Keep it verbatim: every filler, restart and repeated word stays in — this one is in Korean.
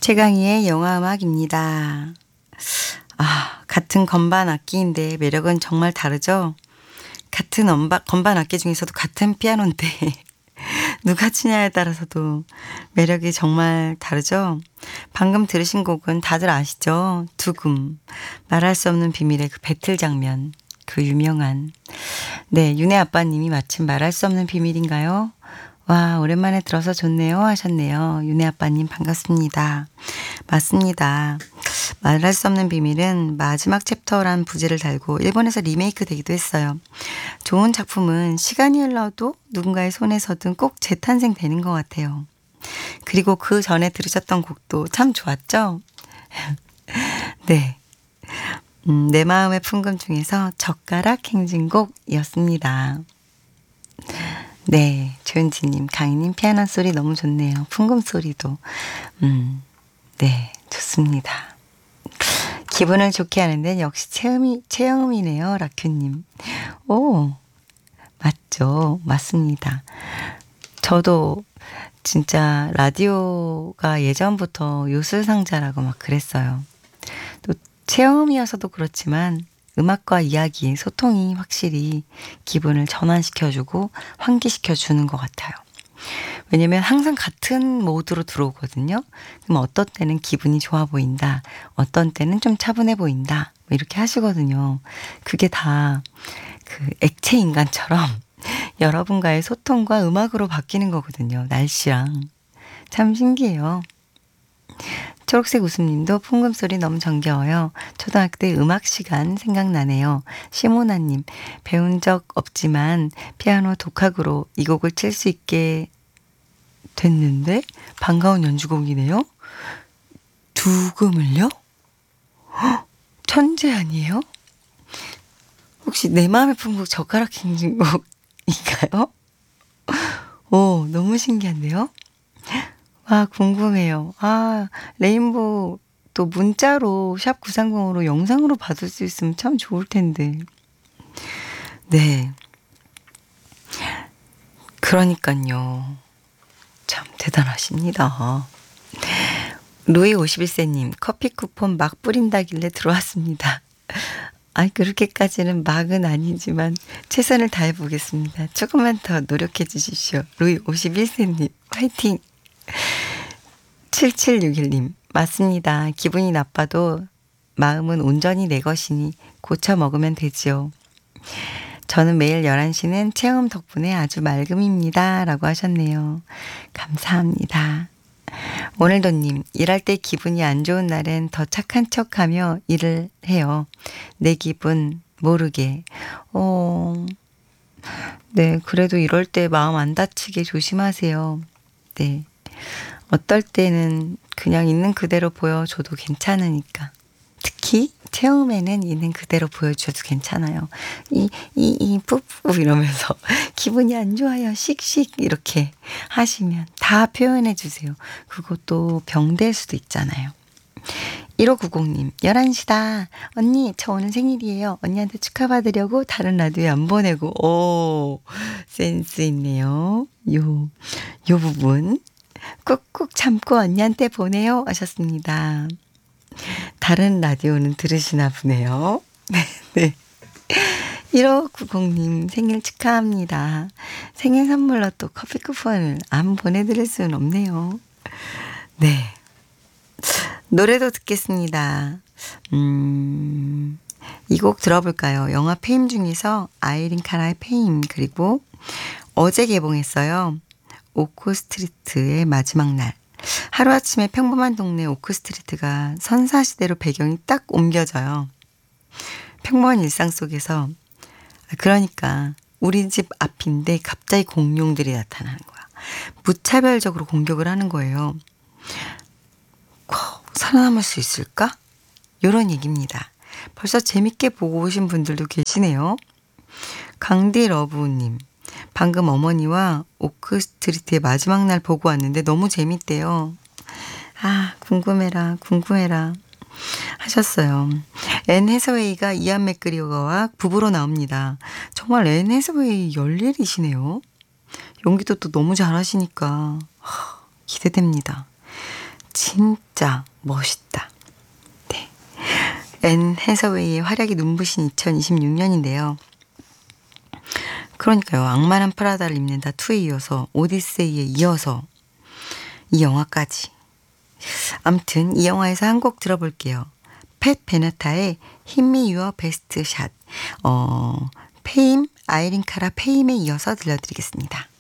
최강희의 영화음악입니다. 아, 같은 건반 악기인데 매력은 정말 다르죠? 같은 엄바, 건반 악기 중에서도 같은 피아노인데 누가 치냐에 따라서도 매력이 정말 다르죠? 방금 들으신 곡은 다들 아시죠? 두금, 말할 수 없는 비밀의 그 배틀 장면, 그 유명한. 네, 윤혜 아빠님이 마침 말할 수 없는 비밀인가요? 와, 오랜만에 들어서 좋네요 하셨네요. 윤혜 아빠님 반갑습니다. 맞습니다. 말할 수 없는 비밀은 마지막 챕터란 부제를 달고 일본에서 리메이크 되기도 했어요. 좋은 작품은 시간이 흘러도 누군가의 손에서든 꼭 재탄생되는 것 같아요. 그리고 그 전에 들으셨던 곡도 참 좋았죠? 네. 음, 내 마음의 풍금 중에서 젓가락 행진곡이었습니다. 네, 조은지님, 강희님 피아노 소리 너무 좋네요. 풍금 소리도 음, 네, 좋습니다. 기분을 좋게 하는 데는 역시 체험이, 체험이네요. 라큐님. 오, 맞죠. 맞습니다. 저도 진짜 라디오가 예전부터 요술상자라고 막 그랬어요. 또 체험이어서도 그렇지만 음악과 이야기의 소통이 확실히 기분을 전환시켜주고 환기시켜주는 것 같아요. 왜냐면 항상 같은 모드로 들어오거든요. 그럼 어떤 때는 기분이 좋아 보인다. 어떤 때는 좀 차분해 보인다. 뭐 이렇게 하시거든요. 그게 다 그 액체 인간처럼 여러분과의 소통과 음악으로 바뀌는 거거든요. 날씨랑. 참 신기해요. 초록색 웃음님도 풍금소리 너무 정겨워요. 초등학교 때 음악 시간 생각나네요. 시모나님, 배운 적 없지만 피아노 독학으로 이 곡을 칠 수 있게 됐는데 반가운 연주곡이네요. 두금을요? 헉, 천재 아니에요? 혹시 내 마음의 풍곡 젓가락 행진곡인가요? 오, 너무 신기한데요? 아, 궁금해요. 아, 레인보우 또 문자로 샵 구삼공으로 영상으로 받을 수 있으면 참 좋을 텐데. 네. 그러니까요. 참 대단하십니다. 루이 오십일 세님, 커피 쿠폰 막 뿌린다길래 들어왔습니다. 아이, 그렇게까지는 막은 아니지만 최선을 다해보겠습니다. 조금만 더 노력해 주십시오. 루이 오십일 세님, 화이팅! 칠칠육일님, 맞습니다. 기분이 나빠도 마음은 온전히 내 것이니 고쳐 먹으면 되지요. 저는 매일 열한 시는 체험 덕분에 아주 맑음입니다. 라고 하셨네요. 감사합니다. 오늘도님, 일할 때 기분이 안 좋은 날엔 더 착한 척하며 일을 해요. 내 기분 모르게. 어, 네, 그래도 이럴 때 마음 안 다치게 조심하세요. 네. 어떨 때는 그냥 있는 그대로 보여줘도 괜찮으니까. 특히 체험에는 있는 그대로 보여줘도 괜찮아요. 이, 이, 이, 뿌뿌 이러면서 기분이 안 좋아요. 씩씩 이렇게 하시면 다 표현해 주세요. 그것도 병될 수도 있잖아요. 일오구공님, 열한 시다. 언니, 저 오늘 생일이에요. 언니한테 축하받으려고 다른 라디오에 안 보내고. 오, 센스 있네요. 요, 요 부분. 꾹꾹 참고 언니한테 보내요 하셨습니다. 다른 라디오는 들으시나 보네요. 네, 네. 일오구공님 생일 축하합니다. 생일 선물로 또 커피 쿠폰을 안 보내드릴 수는 없네요. 네. 노래도 듣겠습니다. 음, 이 곡 들어볼까요? 영화 페임 중에서 아이린 카라의 페임, 그리고 어제 개봉했어요. 오크스트리트의 마지막 날. 하루아침에 평범한 동네 오크스트리트가 선사시대로 배경이 딱 옮겨져요. 평범한 일상 속에서, 그러니까 우리 집 앞인데 갑자기 공룡들이 나타나는 거야. 무차별적으로 공격을 하는 거예요. 살아남을 수 있을까? 이런 얘기입니다. 벌써 재밌게 보고 오신 분들도 계시네요. 강디러브님, 방금 어머니와 오크스트리트의 마지막 날 보고 왔는데 너무 재밌대요. 아, 궁금해라 궁금해라 하셨어요. 앤 해서웨이가 이안 맥그리거와 부부로 나옵니다. 정말 앤 해서웨이 열일이시네요. 연기도 또 너무 잘하시니까 하, 기대됩니다. 진짜 멋있다. 네. 앤 해서웨이의 활약이 눈부신 이천이십육 년인데요. 그러니까요. 악마는 프라다를 입는다 이에 이어서 오디세이에 이어서 이 영화까지. 아무튼 이 영화에서 한 곡 들어볼게요. 팻 베네타의 Hit Me Your Best Shot. 어, 페임, 아이린 카라 페임에 이어서 들려드리겠습니다.